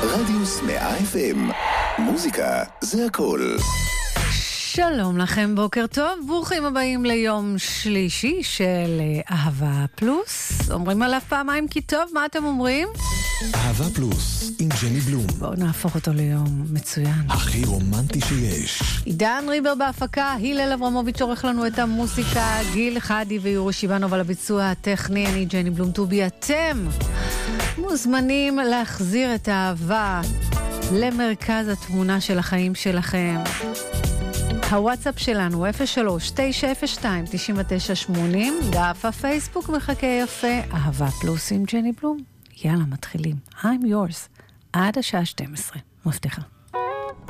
רדיוס 100 FM. מוזיקה זה הכל. שלום לכם, בוקר טוב, ברוכים הבאים ליום שלישי של אהבה פלוס. אומרים עליו פעמיים כי טוב, מה אתם אומרים? אהבה פלוס עם ג'ני בלום. בואו נהפוך אותו ליום מצוין. הכי רומנטי שיש. עידן ריבר בהפקה, הילל אברמוביץ' עורך לנו את המוסיקה, גיל חדי ויורי שיבנוב על הביצוע הטכני, אני ג'ני בלום טובי. אתם מוזמנים להחזיר את האהבה למרכז התמונה של החיים שלכם. הוואטסאפ שלנו 03-902-9980, דף הפייסבוק מחכה יפה, אהבה פלוס עם ג'ני בלום. יאללה, מתחילים. I'm yours. עד השעה 12. מבטיחה.